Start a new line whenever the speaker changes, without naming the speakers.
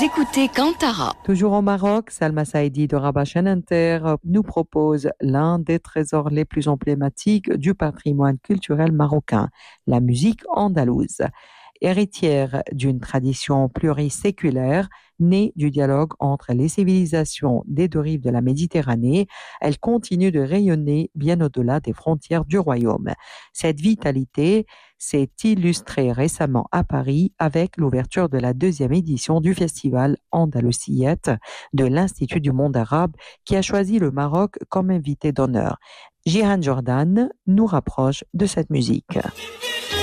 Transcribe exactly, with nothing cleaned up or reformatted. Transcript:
écoutez Kantara.
Toujours au Maroc, Salma Saïdi de Rabat Chaîne Inter nous propose l'un des trésors les plus emblématiques du patrimoine culturel marocain, la musique andalouse. Héritière d'une tradition pluriséculaire, née du dialogue entre les civilisations des deux rives de la Méditerranée, elle continue de rayonner bien au-delà des frontières du royaume. Cette vitalité s'est illustrée récemment à Paris avec l'ouverture de la deuxième édition du festival Andalousiette de l'Institut du monde arabe qui a choisi le Maroc comme invité d'honneur. Jihan Jordan nous rapproche de cette musique.